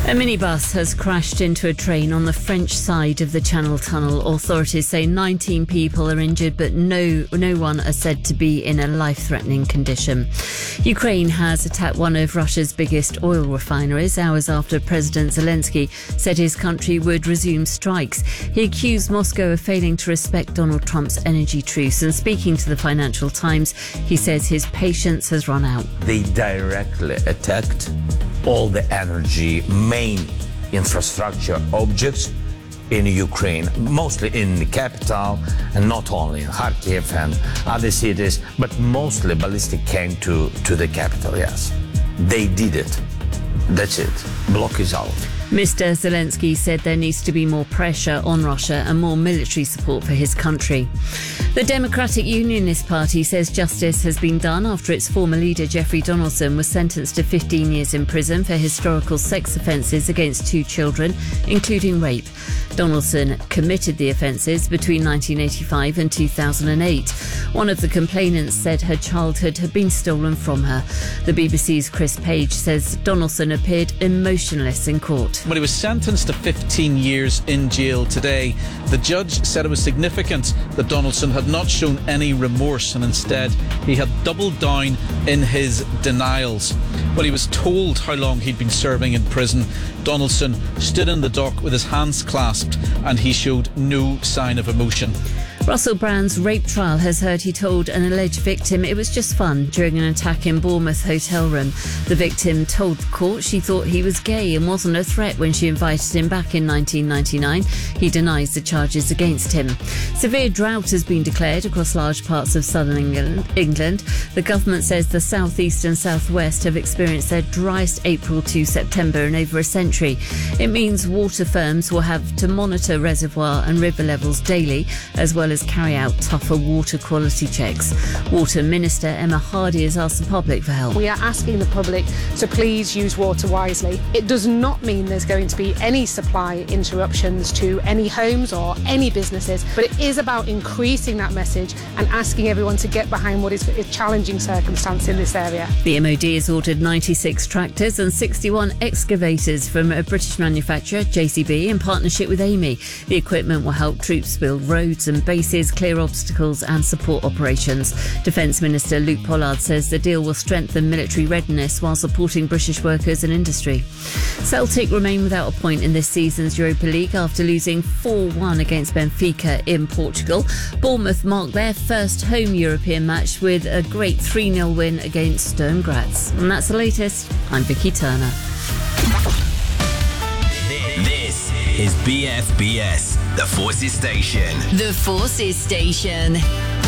A minibus has crashed into a train on the French side of the Channel Tunnel. Authorities say 19 people are injured, but no one are said to be in a life-threatening condition. Ukraine has attacked one of Russia's biggest oil refineries hours after President Zelensky said his country would resume strikes. He accused Moscow of failing to respect Donald Trump's energy truce. And speaking to the Financial Times, he says his patience has run out. They directly attacked all the energy main infrastructure objects in Ukraine, mostly in the capital, and not only in Kharkiv and other cities, but mostly ballistic came to the capital, yes. They did it. That's it. Block is out. Mr. Zelensky said there needs to be more pressure on Russia and more military support for his country. The Democratic Unionist Party says justice has been done after its former leader Jeffrey Donaldson was sentenced to 15 years in prison for historical sex offences against 2 children, including rape. Donaldson committed the offences between 1985 and 2008. One of the complainants said her childhood had been stolen from her. The BBC's Chris Page says Donaldson appeared emotionless in court. When he was sentenced to 15 years in jail today, the judge said it was significant that Donaldson had not shown any remorse and instead he had doubled down in his denials. When he was told how long he'd been serving in prison, Donaldson stood in the dock with his hands clasped and he showed no sign of emotion. Russell Brand's rape trial has heard he told an alleged victim it was just fun during an attack in Bournemouth hotel room. The victim told the court she thought he was gay and wasn't a threat when she invited him back in 1999. He denies the charges against him. Severe drought has been declared across large parts of southern England. The government says the south east and south west have experienced their driest April to September in over a century. It means water firms will have to monitor reservoir and river levels daily, as well as carry out tougher water quality checks. Water Minister Emma Hardy has asked the public for help. We are asking the public to please use water wisely. It does not mean there's going to be any supply interruptions to any homes or any businesses, but it is about increasing that message and asking everyone to get behind what is a challenging circumstance in this area. The MOD has ordered 96 tractors and 61 excavators from a British manufacturer, JCB, in partnership with Amey. The equipment will help troops build roads and bases, clear obstacles and support operations. Defence Minister Luke Pollard says the deal will strengthen military readiness while supporting British workers and industry. Celtic remain without a point in this season's Europa League after losing 4-1 against Benfica in Portugal. Bournemouth marked their first home European match with a great 3-0 win against Sturm Graz. And that's the latest. I'm Vicky Turner. This is BFBS, the Forces Station. The Forces Station.